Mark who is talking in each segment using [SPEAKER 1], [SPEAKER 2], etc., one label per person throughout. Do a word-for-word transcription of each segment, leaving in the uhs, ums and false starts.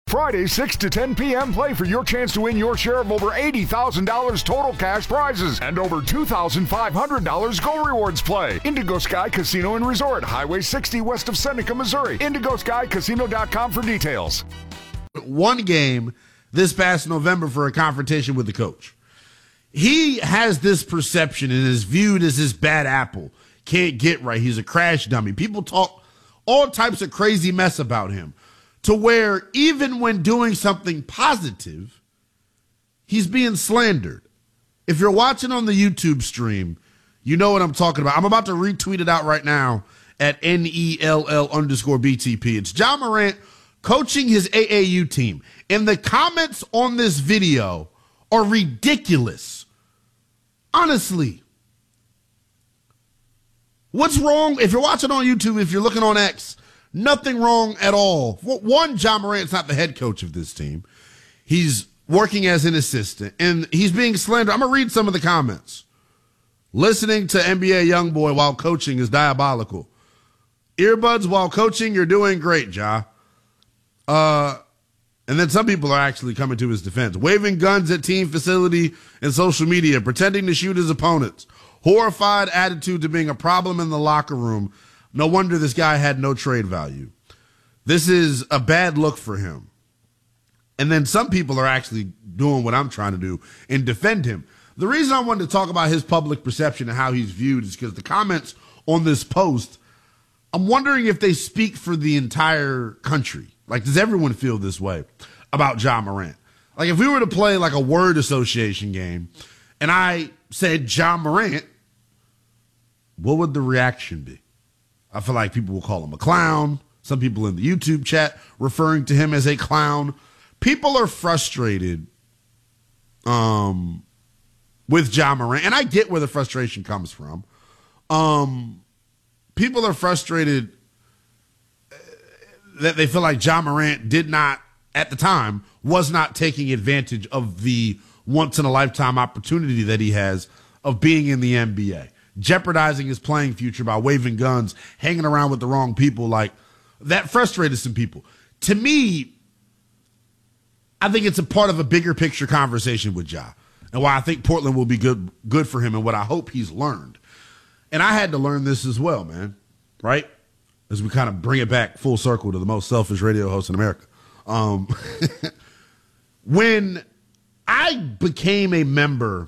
[SPEAKER 1] Friday, six to ten p.m., play for your chance to win your share of over eighty thousand dollars total cash prizes and over two thousand five hundred dollars Go Rewards play. Indigo Sky Casino and Resort, Highway sixty west of Seneca, Missouri. indigo sky casino dot com for details.
[SPEAKER 2] One game this past November for a confrontation with the coach. He has this perception and is viewed as this bad apple. Can't get right. He's a crash dummy. People talk all types of crazy mess about him, to where even when doing something positive, he's being slandered. If you're watching on the YouTube stream, you know what I'm talking about. I'm about to retweet it out right now at N E L L underscore B T P. It's Ja Morant coaching his A A U team. And the comments on this video are ridiculous. Honestly. What's wrong? If you're watching on YouTube, if you're looking on X, nothing wrong at all. One, Ja Morant's not the head coach of this team. He's working as an assistant, and he's being slandered. I'm going to read some of the comments. Listening to N B A YoungBoy while coaching is diabolical. Earbuds while coaching, you're doing great, Ja. Uh, and then some people are actually coming to his defense. Waving guns at team facility and social media, pretending to shoot his opponents. Horrified attitude to being a problem in the locker room. No wonder this guy had no trade value. This is a bad look for him. And then some people are actually doing what I'm trying to do and defend him. The reason I wanted to talk about his public perception and how he's viewed is because the comments on this post, I'm wondering if they speak for the entire country. Like, does everyone feel this way about Ja Morant? Like, if we were to play like a word association game and I said Ja Morant, what would the reaction be? I feel like people will call him a clown. Some people in the YouTube chat referring to him as a clown. People are frustrated um, with Ja Morant, and I get where the frustration comes from. Um, people are frustrated that they feel like Ja Morant did not, at the time, was not taking advantage of the once-in-a-lifetime opportunity that he has of being in the N B A. Jeopardizing his playing future by waving guns, hanging around with the wrong people. Like, that frustrated some people. To me, I think it's a part of a bigger picture conversation with Ja, and why I think Portland will be good, good for him, and what I hope he's learned. And I had to learn this as well, man, right? As we kind of bring it back full circle to the most selfish radio host in America. Um, when I became a member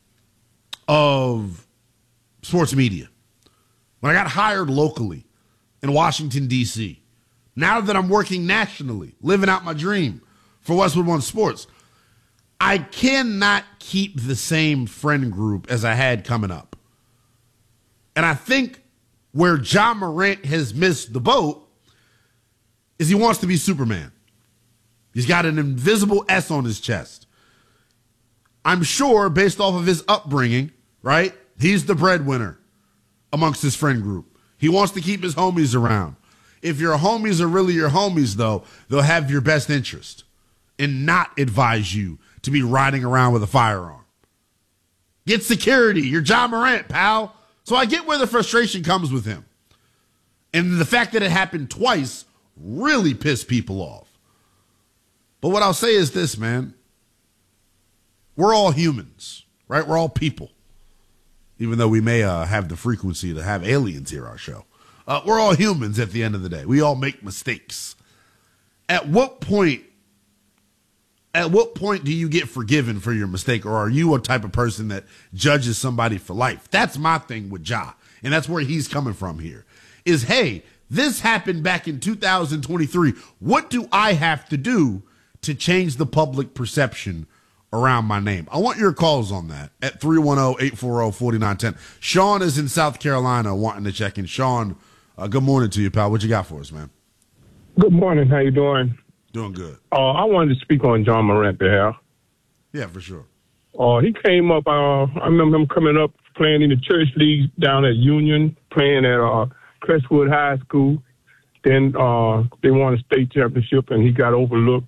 [SPEAKER 2] of sports media, when I got hired locally in Washington, D C, now that I'm working nationally, living out my dream for Westwood One Sports, I cannot keep the same friend group as I had coming up. And I think where Ja Morant has missed the boat is he wants to be Superman. He's got an invisible S on his chest. I'm sure, based off of his upbringing, right, he's the breadwinner amongst his friend group. He wants to keep his homies around. If your homies are really your homies, though, they'll have your best interest and not advise you to be riding around with a firearm. Get security. You're Ja Morant, pal. So I get where the frustration comes with him. And the fact that it happened twice really pissed people off. But what I'll say is this, man. We're all humans, right? We're all people. Even though we may uh, have the frequency to have aliens hear our show. Uh, we're all humans at the end of the day. We all make mistakes. At what point, at what point do you get forgiven for your mistake? Or are you a type of person that judges somebody for life? That's my thing with Ja. And that's where he's coming from here. Is, hey, this happened back in two thousand twenty-three. What do I have to do to change the public perception around my name? I want your calls on that at three one zero, eight four zero, four nine one zero. Sean is in South Carolina wanting to check in. Sean, uh, good morning to you, pal. What you got for us, man?
[SPEAKER 3] Good morning. How you doing?
[SPEAKER 2] Doing good.
[SPEAKER 3] Uh, I wanted to speak on Ja Morant behalf.
[SPEAKER 2] Yeah, for sure.
[SPEAKER 3] Uh, he came up, uh, I remember him coming up playing in the church league down at Union, playing at uh, Crestwood High School. Then uh, they won a state championship, and he got overlooked.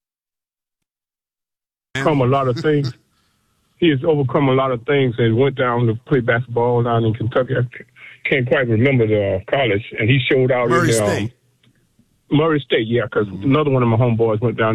[SPEAKER 3] Come a lot of things. He has overcome a lot of things and went down to play basketball down in Kentucky. I can't quite remember the uh, college, and he showed out
[SPEAKER 2] Murray
[SPEAKER 3] in
[SPEAKER 2] State.
[SPEAKER 3] Um, Murray State, yeah, because another one of my homeboys went down